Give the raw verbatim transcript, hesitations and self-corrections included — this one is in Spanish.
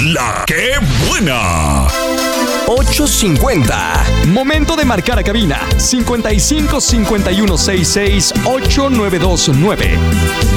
la que buena. ocho cincuenta. Momento de marcar a cabina cincuenta y cinco cincuenta y uno sesenta y seis ocho nueve dos nueve.